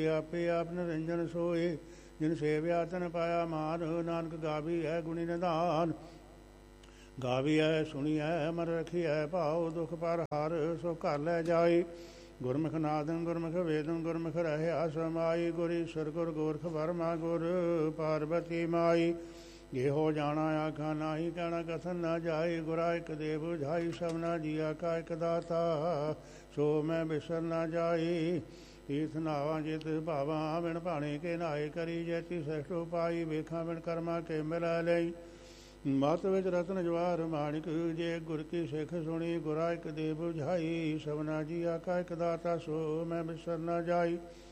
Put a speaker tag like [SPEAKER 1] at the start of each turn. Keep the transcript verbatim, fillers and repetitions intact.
[SPEAKER 1] ਆਪੇ ਆਪ ਨਿਰੰਜਨ ਸੋਏ, ਜਿਨ ਸੇਵਿਆ ਤਨ ਪਾਇਆ ਮਾਨ। ਨਾਨਕ ਗਾਵੀਐ ਗੁਣੀ ਨਿਧਾਨ, ਗਾਵੀਐ ਸੁਣੀਐ ਮਨ ਰਖੀਐ ਭਾਉ। ਦੁਖ ਪਰ ਹਰ ਸੋ ਘਰ ਲੈ ਜਾਏ, ਗੁਰਮੁਖ ਨਾਦੰ ਗੁਰਮੁਖ ਵੇਦੰ ਗੁਰਮੁਖ ਰਹਿਆ ਸਮਾਈ। ਗੁਰ ਈਸਰ ਗੁਰ ਗੋਰਖ ਬਰਮਾ ਗੁਰ ਪਾਰਬਤੀ ਮਾਈ। ਇਹੋ ਜਾਣਾ ਆਖਾ ਨਾਹੀ, ਕਹਿਣਾ ਕਥਨ ਨਾ ਜਾਏ। ਗੁਰਾ ਇਕ ਦੇ ਬੁਝਾਈ, ਸਭਨਾ ਜੀਆ ਕਾ ਇਕ ਦਾਤਾ। ਸੋ ਮੈਂ ਬਿਸਰ ਨਾ ਜਾਈ, ਤੀਰਥ ਨਾਵਾਂ ਜਿਤ ਭਾਵਾਂ। ਬਿਨ ਭਾਣੇ ਕੇ ਨਾਏ ਕਰੀ, ਜੈਤੀ ਸ੍ਰੇਸ਼ਟ ਪਾਈ। ਵੇਖਾਂ ਬਿਨ ਕਰਮਾ ਕੇ ਮਿਲਾ ਲਈ, ਮਤ ਵਿੱਚ ਰਤਨ ਜਵਾਰ ਮਾਣਿਕ। ਜੇ ਗੁਰ ਕੀ ਸਿੱਖ ਸੁਣੀ, ਗੁਰਾ ਇਕ ਦੇ ਬੁਝਾਈ। ਸਭਨਾ ਜੀਆ ਕਾ ਇਕ ਦਾਤਾ। ਸੋ ਮੈਂ ਬਿਸਰ ਨਾ ਜਾਈ।